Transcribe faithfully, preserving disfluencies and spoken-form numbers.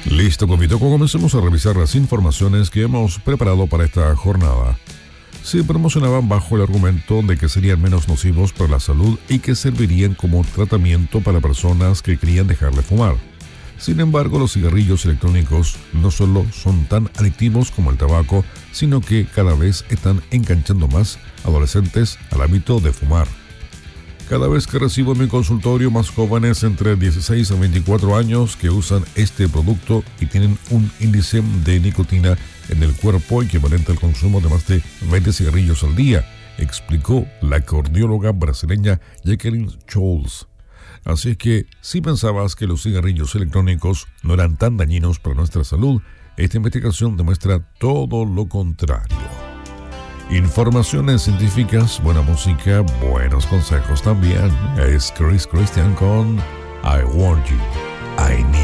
Listo, Covitoco, comencemos a revisar las informaciones que hemos preparado para esta jornada. Se promocionaban bajo el argumento de que serían menos nocivos para la salud y que servirían como tratamiento para personas que querían dejar de fumar. Sin embargo, los cigarrillos electrónicos no solo son tan adictivos como el tabaco, sino que cada vez están enganchando más adolescentes al hábito de fumar. Cada vez que recibo en mi consultorio más jóvenes entre dieciséis a veinticuatro años que usan este producto y tienen un índice de nicotina en el cuerpo equivalente al consumo de más de veinte cigarrillos al día, explicó la cardióloga brasileña Jacqueline Scholz. Así es que, si pensabas que los cigarrillos electrónicos no eran tan dañinos para nuestra salud, esta investigación demuestra todo lo contrario. Informaciones científicas, buena música, buenos consejos también. Es Chris Christian con I Want You, I Need